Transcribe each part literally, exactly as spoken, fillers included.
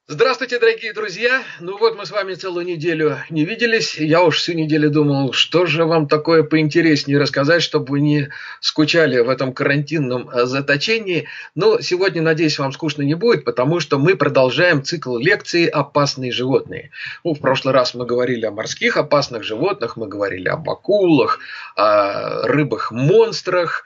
Здравствуйте, дорогие друзья! Ну вот мы с вами целую неделю не виделись. Я уж всю неделю думал, что же вам такое поинтереснее рассказать, чтобы вы не скучали в этом карантинном э, заточении. Но сегодня, надеюсь, вам скучно не будет, потому что мы продолжаем цикл лекций «Опасные животные». Ну, в прошлый раз мы говорили о морских опасных животных, мы говорили об акулах, о рыбах-монстрах,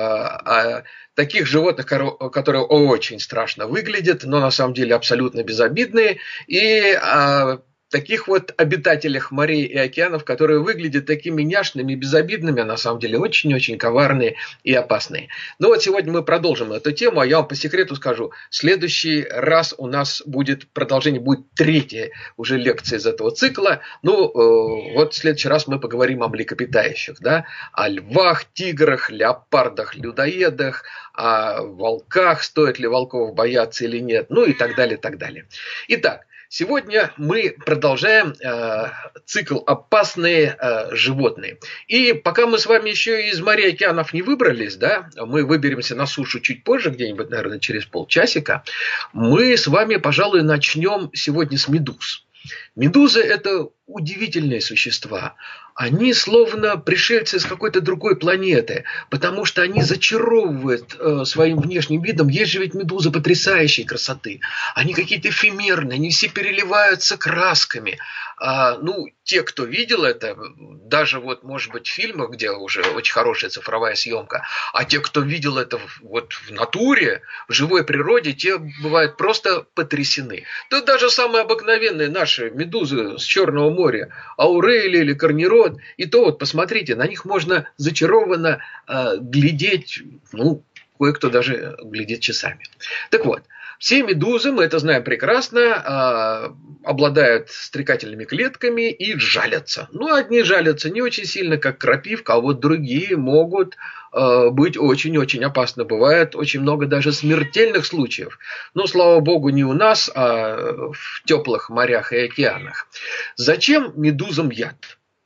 о таких животных, которые очень страшно выглядят, но на самом деле абсолютно безобидные, и о таких вот обитателях морей и океанов, которые выглядят такими няшными, безобидными, а на самом деле очень-очень коварные и опасные. Ну вот сегодня мы продолжим эту тему, а я вам по секрету скажу, в следующий раз у нас будет продолжение, будет третья уже лекция из этого цикла. Ну, э, вот в следующий раз мы поговорим о млекопитающих, да, о львах, тиграх, леопардах, людоедах, о волках, стоит ли волков бояться или нет, ну и так далее, так далее. Итак, сегодня мы продолжаем э, цикл «Опасные э, животные». И пока мы с вами еще из морей и океанов не выбрались, да, мы выберемся на сушу чуть позже, где-нибудь, наверное, через полчасика, мы с вами, пожалуй, начнем сегодня с медуз. Медузы – это удивительные существа. Они словно пришельцы с какой-то другой планеты, потому что они зачаровывают э, своим внешним видом. Есть же ведь медузы потрясающей красоты. Они какие-то эфемерные, они все переливаются красками. А, ну, те, кто видел это, даже вот, может быть, в фильмах, где уже очень хорошая цифровая съемка, а те, кто видел это вот в натуре, в живой природе, те бывают просто потрясены. Тут даже самые обыкновенные наши медузы с Черного моря, аурелия или корнирод, и то вот посмотрите, на них можно зачарованно э, глядеть, ну, кое-кто даже глядит часами. Так вот, все медузы, мы это знаем прекрасно, э, обладают стрекательными клетками и жалятся. Ну, одни жалятся не очень сильно, как крапивка, а вот другие могут э, быть очень-очень опасны. Бывает очень много даже смертельных случаев. Но, слава богу, не у нас, а в теплых морях и океанах. Зачем медузам яд?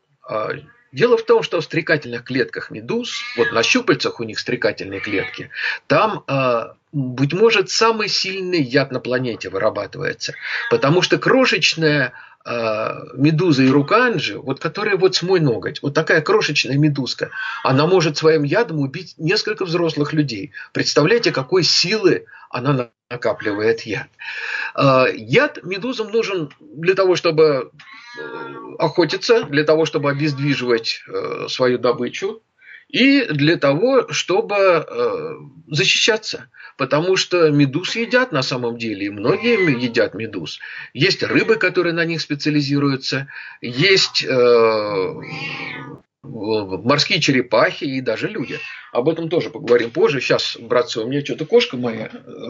Дело в том, что в стрекательных клетках медуз, вот на щупальцах у них стрекательные клетки, там, быть может, самый сильный яд на планете вырабатывается. Потому что крошечная медуза ируканджи, вот которая вот с мой ноготь, вот такая крошечная медузка, она может своим ядом убить несколько взрослых людей. Представляете, какой силы она накапливает яд. Яд медузам нужен для того, чтобы охотиться, для того, чтобы обездвиживать свою добычу и для того, чтобы защищаться. Потому что медуз едят на самом деле, и многие едят медуз. Есть рыбы, которые на них специализируются, есть э, морские черепахи и даже люди. Об этом тоже поговорим позже. Сейчас, братцы, у меня что-то кошка моя